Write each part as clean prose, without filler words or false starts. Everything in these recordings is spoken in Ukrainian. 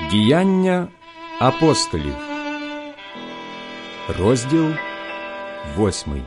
Діяння апостолів, розділ 8.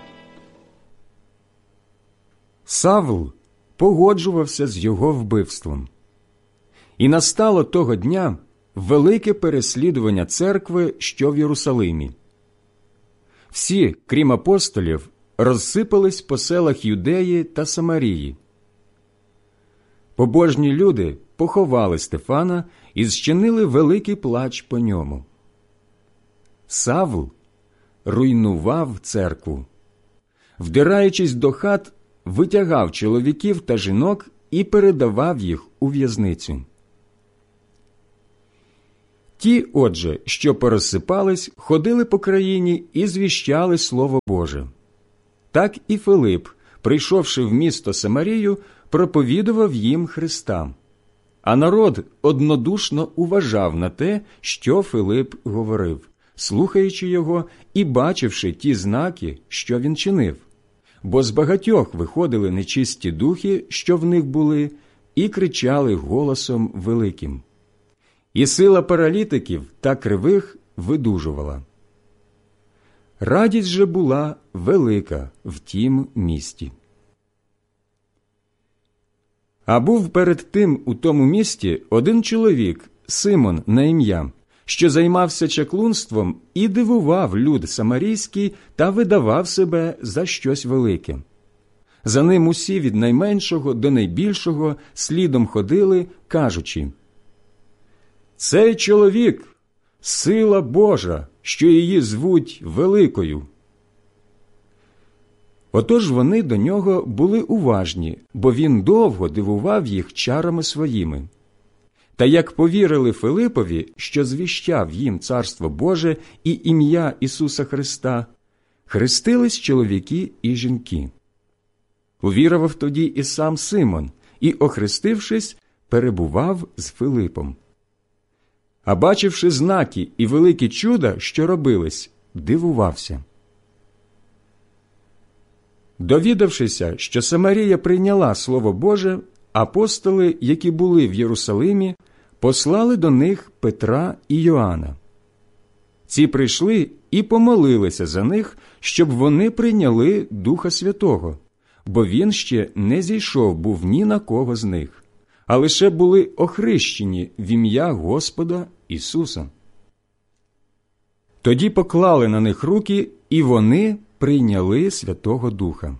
Савл погоджувався з його вбивством. І настало того дня велике переслідування церкви, що в Єрусалимі. Всі, крім апостолів, розсипались по селах Юдеї та Самарії. Побожні люди поховали Стефана і зчинили великий плач по ньому. Савл руйнував церкву. Вдираючись до хат, витягав чоловіків та жінок і передавав їх у в'язницю. Ті, отже, що порозсипались, ходили по країні і звіщали Слово Боже. Так і Филип, прийшовши в місто Самарію, проповідував їм Христа. А народ однодушно уважав на те, що Филип говорив, слухаючи його і бачивши ті знаки, що він чинив. Бо з багатьох виходили нечисті духи, що в них були, і кричали голосом великим. І сила паралітиків та кривих видужувала. Радість же була велика в тім місті. А був перед тим у тому місті один чоловік, Симон на ім'я, що займався чаклунством і дивував люд самарійський та видавав себе за щось велике. За ним усі від найменшого до найбільшого слідом ходили, кажучи: «Цей чоловік – сила Божа, що її звуть Великою». Отож вони до нього були уважні, бо він довго дивував їх чарами своїми. Та як повірили Филипові, що звіщав їм Царство Боже і ім'я Ісуса Христа, хрестились чоловіки і жінки. Увірував тоді і сам Симон, і, охрестившись, перебував з Филипом. А бачивши знаки і великі чуда, що робились, дивувався. Довідавшися, що Самарія прийняла Слово Боже, апостоли, які були в Єрусалимі, послали до них Петра і Йоанна. Ці прийшли і помолилися за них, щоб вони прийняли Духа Святого, бо він ще не зійшов був ні на кого з них, а лише були охрещені в ім'я Господа Ісуса. Тоді поклали на них руки, і вони прийняли Святого Духа.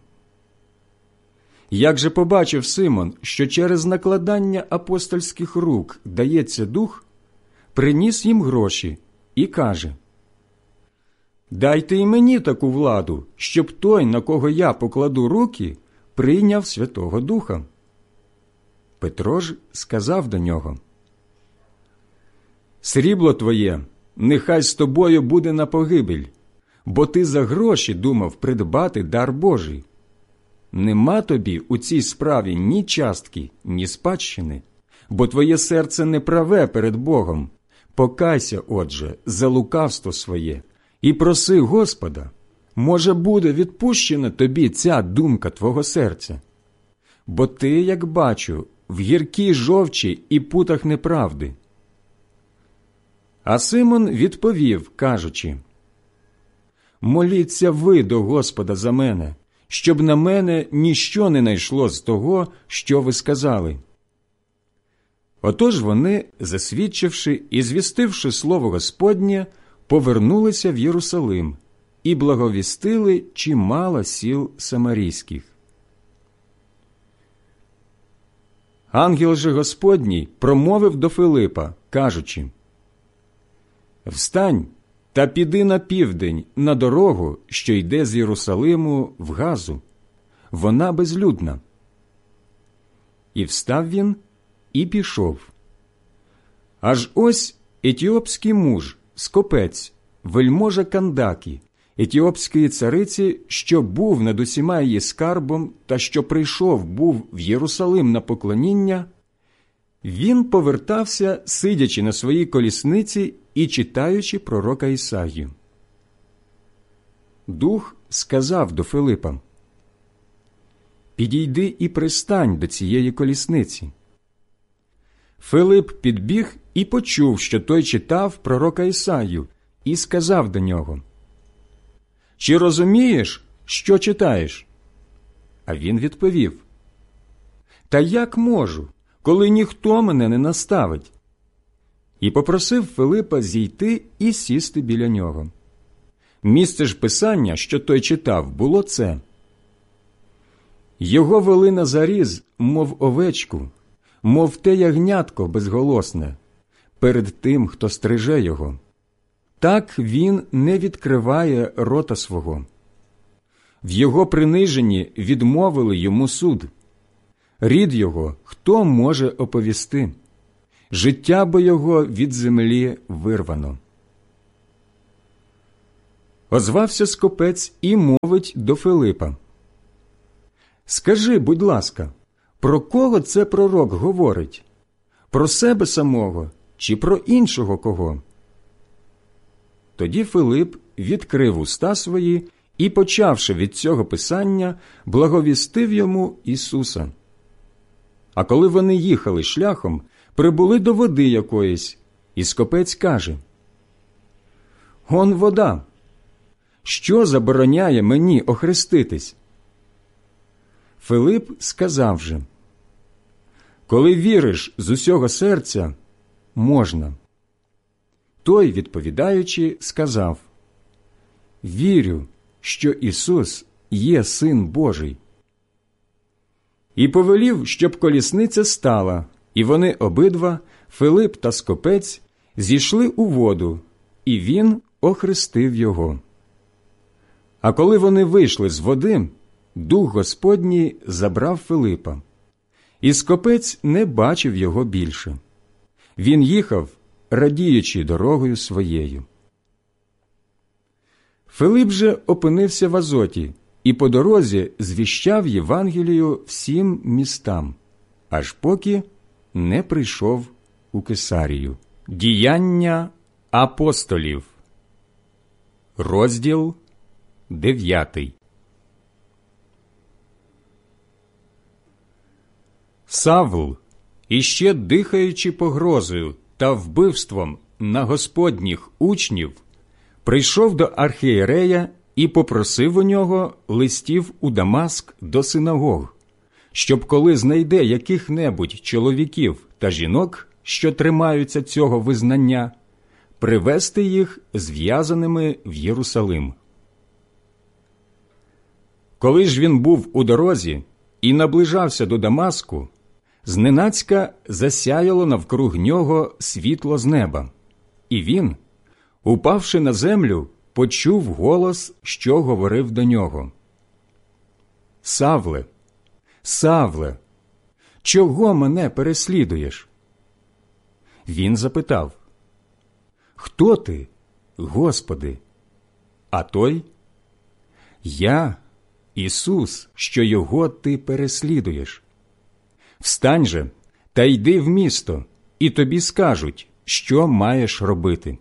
Як же побачив Симон, що через накладання апостольських рук дається Дух, приніс їм гроші і каже: «Дайте і мені таку владу, щоб той, на кого я покладу руки, прийняв Святого Духа». Петро ж сказав до нього: «Срібло твоє нехай з тобою буде на погибель, бо ти за гроші думав придбати дар Божий. Нема тобі у цій справі ні частки, ні спадщини, бо твоє серце неправе перед Богом. Покайся, отже, за лукавство своє і проси Господа, може, буде відпущена тобі ця думка твого серця. Бо ти, як бачу, в гіркій жовчі і путах неправди». А Симон відповів, кажучи: «Моліться ви до Господа за мене, щоб на мене ніщо не найшло з того, що ви сказали». Отож вони, засвідчивши і звістивши слово Господнє, повернулися в Єрусалим і благовістили чимало сіл самарійських. Ангел же Господній промовив до Филипа, кажучи: «Встань та піди на південь, на дорогу, що йде з Єрусалиму в Газу. Вона безлюдна». І встав він і пішов. Аж ось етіопський муж, скопець, вельможа Кандакі, етіопської цариці, що був над усіма її скарбом та що прийшов був в Єрусалим на поклоніння, він повертався, сидячи на своїй колісниці і читаючи пророка Ісаїю. Дух сказав до Филипа: «Підійди і пристань до цієї колісниці». Филип підбіг і почув, що той читав пророка Ісаю, і сказав до нього: «Чи розумієш, що читаєш?» А він відповів: «Та як можу, коли ніхто мене не наставить?» І попросив Филипа зійти і сісти біля нього. Місце ж писання, що той читав, було це: «Його вели на заріз, мов овечку, мов те ягнятко безголосне, перед тим, хто стриже його. Так він не відкриває рота свого. В його приниженні відмовили йому суд. Рід його хто може оповісти? Життя бо його від землі вирвано». Озвався скопець і мовить до Филипа: «Скажи, будь ласка, про кого це пророк говорить? Про себе самого чи про іншого кого?» Тоді Филип відкрив уста свої і, почавши від цього писання, благовістив йому Ісуса. А коли вони їхали шляхом, прибули до води якоїсь, і скопець каже: «Он вода. Що забороняє мені охреститись?» Филип сказав же: «Коли віриш з усього серця, можна». Той, відповідаючи, сказав: «Вірю, що Ісус є Син Божий». І повелів, щоб колісниця стала, і вони обидва, Филип та скопець, зійшли у воду, і він охрестив його. А коли вони вийшли з води, Дух Господній забрав Филипа, і скопець не бачив його більше. Він їхав, радіючи дорогою своєю. Филип же опинився в Азоті і по дорозі звіщав Євангелію всім містам, аж поки не прийшов у Кесарію. Діяння апостолів. Розділ 9. Савл, іще дихаючи погрозою та вбивством на Господніх учнів, прийшов до архієрея і попросив у нього листів у Дамаск до синагог, щоб коли знайде яких-небудь чоловіків та жінок, що тримаються цього визнання, привести їх зв'язаними в Єрусалим. Коли ж він був у дорозі і наближався до Дамаску, зненацька засяяло навкруг нього світло з неба, і він, упавши на землю, почув голос, що говорив до нього: «Савле, Савле, чого мене переслідуєш?» Він запитав: «Хто ти, Господи?» А той: «Я, Ісус, що його ти переслідуєш. Встань же та йди в місто, і тобі скажуть, що маєш робити».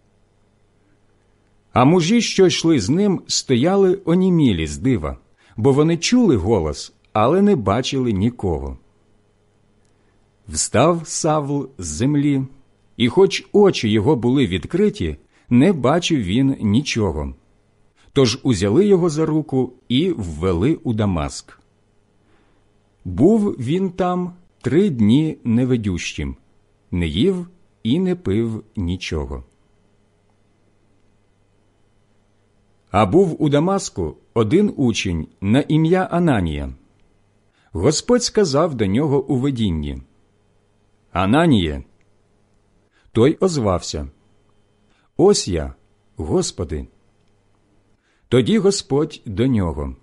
А мужі, що йшли з ним, стояли онімілі з дива, бо вони чули голос, але не бачили нікого. Встав Савл з землі, і хоч очі його були відкриті, не бачив він нічого. Тож узяли його за руку і ввели у Дамаск. Був він там 3 дні невидющим, не їв і не пив нічого. А був у Дамаску один учень на ім'я Ананія. Господь сказав до нього у видінні: «Ананіє!» Той озвався: «Ось я, Господи». Тоді Господь до нього: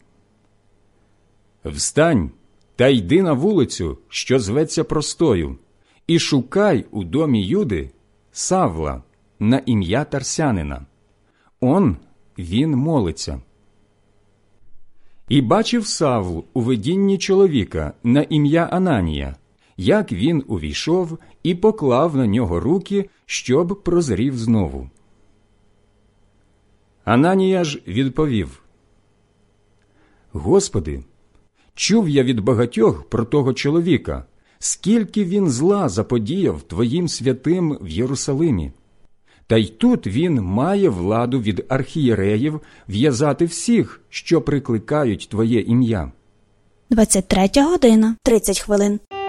«Встань та йди на вулицю, що зветься Простою, і шукай у домі Юди Савла на ім'я Тарсянина. Він молиться». І бачив Савл у видінні чоловіка на ім'я Ананія, як він увійшов і поклав на нього руки, щоб прозрів знову. Ананія ж відповів: «Господи, чув я від багатьох про того чоловіка, скільки він зла заподіяв твоїм святим в Єрусалимі. Та й тут він має владу від архієреїв в'язати всіх, що прикликають твоє ім'я. 23 година, 30 хвилин.